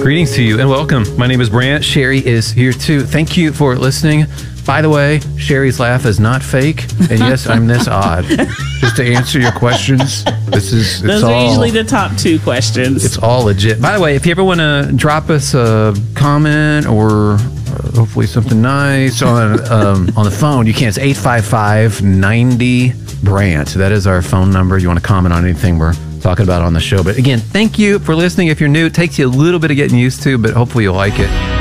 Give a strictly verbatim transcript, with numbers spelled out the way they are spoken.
Greetings to you and welcome. My name is Brant. Sherry is here too. Thank you for listening. By the way, Sherry's laugh is not fake. And yes, I'm this odd. Just to answer your questions, this is it's Those all, are usually the top two questions. It's all legit. By the way, if you ever want to drop us a comment or uh, hopefully something nice on um, on the phone, you can. It's eight five five, ninety, Brant. That is our phone number. You want to comment on anything we're talking about on the show. But again, thank you for listening. If you're new, it takes you a little bit of getting used to, but hopefully you'll like it.